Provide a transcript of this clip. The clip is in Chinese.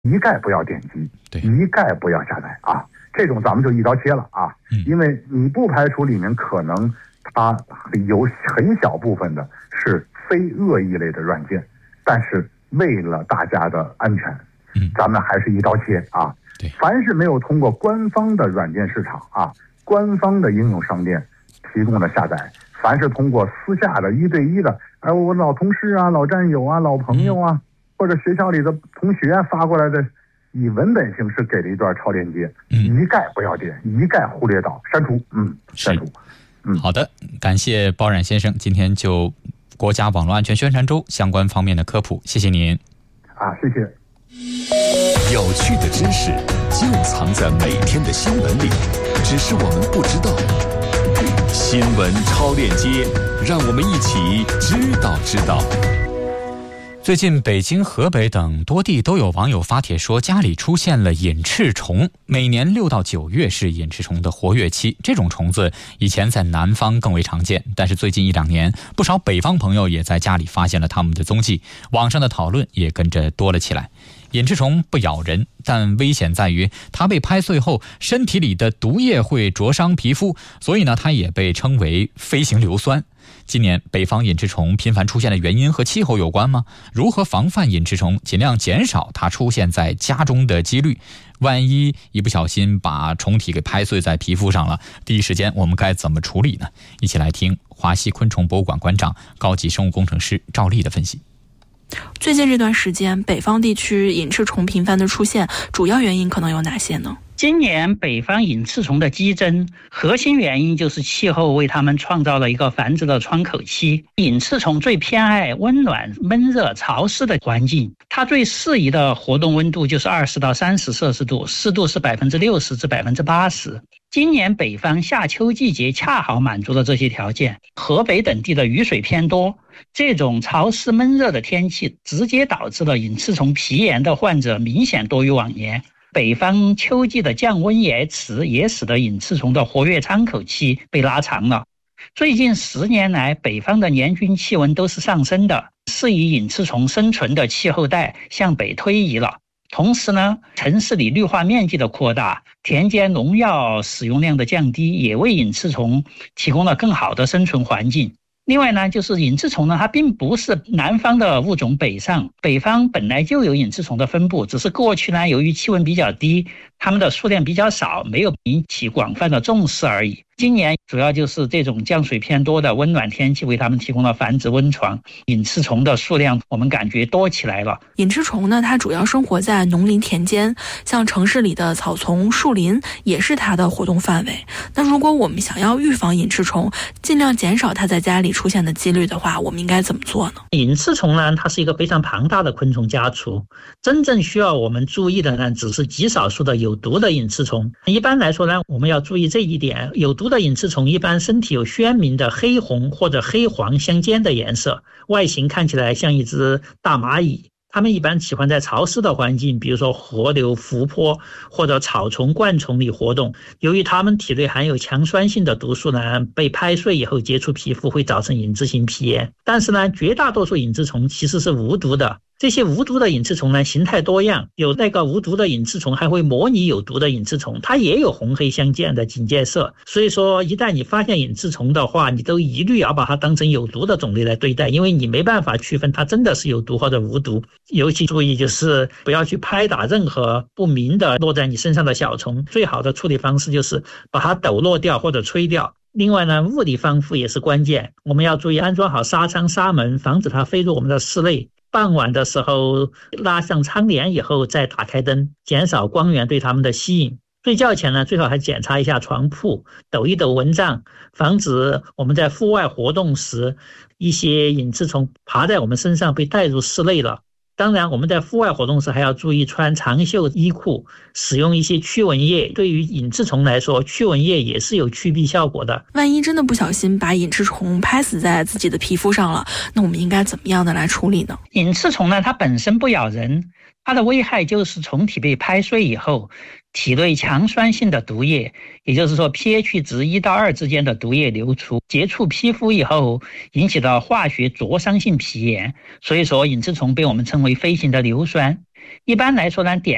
一概不要点击，一概不要下载啊。这种咱们就一刀切了啊，因为你不排除里面可能它有很小部分的是非恶意类的软件，但是为了大家的安全，咱们还是一刀切啊。凡是没有通过官方的软件市场啊，官方的应用商店提供的下载，凡是通过私下的一对一的，我老同事啊、老战友啊、老朋友啊，或者学校里的同学发过来的，以文本形式给了一段超链接，一概不要点，一概忽略到删除，删除。 好的，感谢包冉先生，今天就国家网络安全宣传周相关方面的科普，谢谢您。 谢谢。 有趣的知识就藏在每天的新闻里，只是我们不知道。新闻超链接，让我们一起知道。 最近北京、河北等多地都有网友发帖说家里出现了隐翅虫，每年6到9月是隐翅虫的活跃期。这种虫子以前在南方更为常见，但是最近1-2年，不少北方朋友也在家里发现了它们的踪迹，网上的讨论也跟着多了起来。隐翅虫不咬人，但危险在于它被拍碎后，身体里的毒液会灼伤皮肤，所以呢，它也被称为飞行硫酸。今年北方隐翅虫频繁出现的原因和气候有关吗？如何防范隐翅虫，尽量减少它出现在家中的几率？万一一不小心把虫体给拍碎在皮肤上了，第一时间我们该怎么处理呢？一起来听华西昆虫博物馆馆长、高级生物工程师赵丽的分析。 最近这段时间，北方地区隐翅虫频繁的出现，主要原因可能有哪些呢？ 今年北方隐翅虫的激增，核心原因就是气候为它们创造了一个繁殖的窗口期。隐翅虫最偏爱温暖、闷热、潮湿的环境，它最适宜的活动温度就是20到30摄氏度，湿度是60%至80%。今年北方夏秋季节恰好满足了这些条件，河北等地的雨水偏多，这种潮湿闷热的天气直接导致了隐翅虫皮炎的患者明显多于往年。北方秋季的降温延迟也使得隐翅虫的活跃窗口期被拉长了。最近10年来，北方的年均气温都是上升的，适宜隐翅虫生存的气候带向北推移了。同时呢，城市里绿化面积的扩大，田间农药使用量的降低，也为隐翅虫提供了更好的生存环境。另外呢，就是隐翅虫呢，它并不是南方的物种北上，北方本来就有隐翅虫的分布，只是过去呢，由于气温比较低，它们的数量比较少，没有引起广泛的重视而已。今年主要就是这种降水偏多的温暖天气为它们提供了繁殖温床，隐翅虫的数量我们感觉多起来了。 隐翅虫呢，它主要生活在农林田间，像城市里的草丛、树林也是它的活动范围。那如果我们想要预防隐翅虫，尽量减少它在家里出现的几率的话，我们应该怎么做呢？ 隐翅虫呢，它是一个非常庞大的昆虫家族，真正需要我们注意的呢，只是极少数的有毒的隐翅虫。一般来说呢，我们要注意这一点，有毒的隐翅虫一般身体有鲜明的黑红或者黑黄相间的颜色，外形看起来像一只大蚂蚁。它们一般喜欢在潮湿的环境，比如说河流、湖泊或者草丛、灌丛里活动。由于它们体内含有强酸性的毒素呢，被拍碎以后接触皮肤会造成隐质性皮炎。但是呢，绝大多数隐翅虫其实是无毒的。这些无毒的隐翅虫呢，形态多样，有那个无毒的隐翅虫还会模拟有毒的隐翅虫，它也有红黑相间的警戒色。所以说，一旦你发现隐翅虫的话，你都一律要把它当成有毒的种类来对待，因为你没办法区分它真的是有毒或者无毒。尤其注意就是不要去拍打任何不明的落在你身上的小虫，最好的处理方式就是把它抖落掉或者吹掉。另外呢，物理防护也是关键，我们要注意安装好纱窗、纱门，防止它飞入我们的室内。傍晚的时候拉上窗帘以后再打开灯，减少光源对它们的吸引。睡觉前呢，最好还检查一下床铺，抖一抖蚊帐，防止我们在户外活动时一些隐翅虫爬在我们身上被带入室内了。当然我们在户外活动时还要注意穿长袖衣裤，使用一些驱蚊液，对于隐翅虫来说，驱蚊液也是有驱避效果的。 万一真的不小心把隐翅虫拍死在自己的皮肤上了，那我们应该怎么样的来处理呢？ 隐翅虫呢，它本身不咬人，它的危害就是虫体被拍碎以后，体内强酸性的毒液，也就是说 pH 值1到2之间的毒液流出，接触皮肤以后引起的化学灼伤性皮炎。所以说隐翅虫被我们称为飞行的硫酸。一般来说呢，点